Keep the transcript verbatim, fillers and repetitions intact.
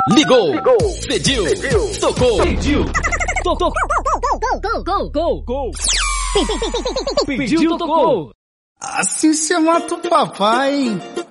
Ligou, Ligou. Pediu, Pediu. Tocou, Pediu, tocou, gol, gol, gol, gol. Pediu, tocou. Assim cê mata o papai, hein?